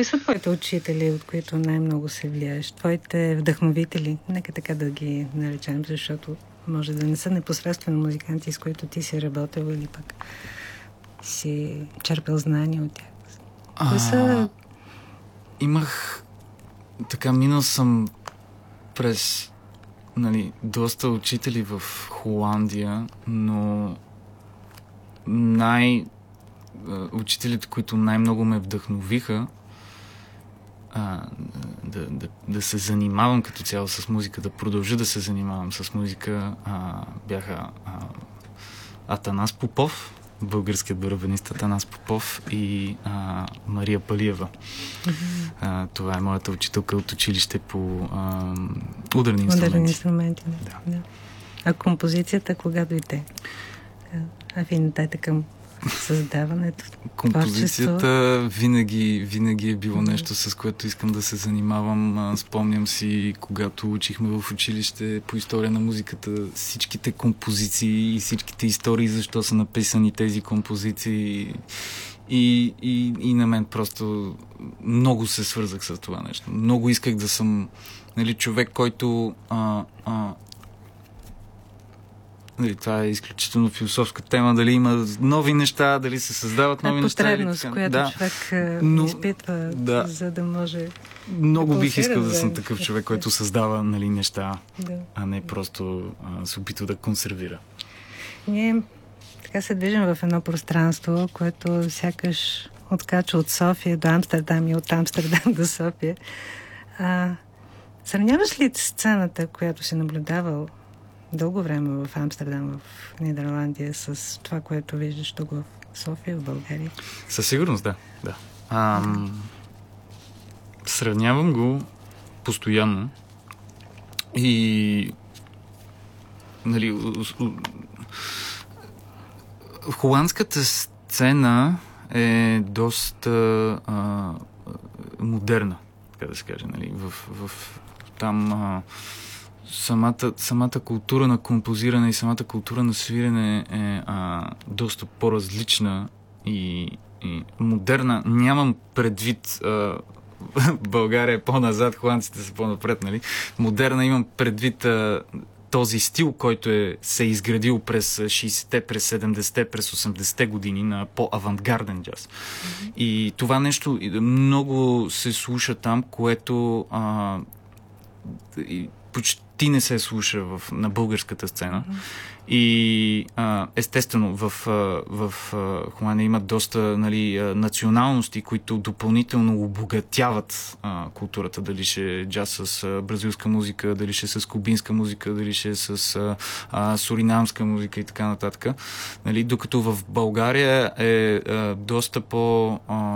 Кои са твоите учители, от които най-много се влияеш? Твоите вдъхновители? Нека така да ги наречем, защото може да не са непосредствено музиканти, с които ти си работил или пък си черпил знания от тях. Кои са... Имах... Минал съм през доста учители в Холандия, но учителите, които най-много ме вдъхновиха да се занимавам като цяло с музика, да продължа да се занимавам с музика, бяха Атанас Попов, българският барабанист Атанас Попов и Мария Палиева. Това е моята учителка от училище по ударни инструменти. Ударни инструменти, да. А композицията кога дойде? Афинитета към създаването, композицията винаги е било нещо, с което искам да се занимавам. Спомням си, когато учихме в училище по история на музиката, всичките композиции и всичките истории, защо са написани тези композиции. И на мен просто много се свързах с това нещо. Много исках да съм човек, който това е изключително философска тема, дали има нови неща, дали се създават нови неща. Потребност, която човек изпитва, за да може... Много бих искал да съм такъв човек, който създава неща, а не просто се опитва да консервира. Ние така се движим в едно пространство, което сякаш откача от София до Амстердам и от Амстердам до София. Сравняваш ли сцената, която си наблюдавал дълго време в Амстердам, в Нидерландия, с това, което виждаш тук в София, в България? Със сигурност, да. Сравнявам го постоянно и холандската сцена е доста модерна, така да се каже. Там самата култура на композиране и самата култура на свирене е доста по-различна и модерна. Нямам предвид България е по-назад, холандците са по-напред, Модерна имам предвид този стил, който се е изградил през 60-те, през 70-те, през 80-те години на по-авангарден джаз. И това нещо много се слуша там, което почти не се слуша на българската сцена. И естествено в Холандия имат доста националности, които допълнително обогатяват културата. Дали ще е джаз с бразилска музика, дали ще е с кубинска музика, дали ще е с суринамска музика и така нататък. Докато в България е доста по...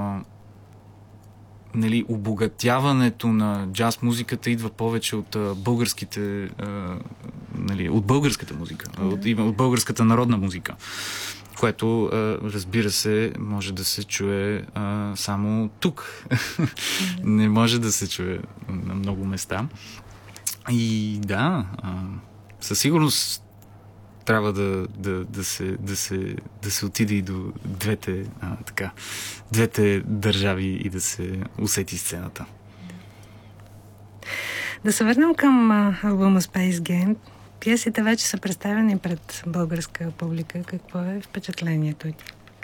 обогатяването на джаз музиката идва повече от българските от българската музика, от българската народна музика, което разбира се може да се чуе само тук. Не може да се чуе на много места. И със сигурност трябва да се отиде и до двете държави и да се усети сцената. Да се върнем към албума Space Game. Пиесите вече са представени пред българска публика. Какво е впечатлението ти?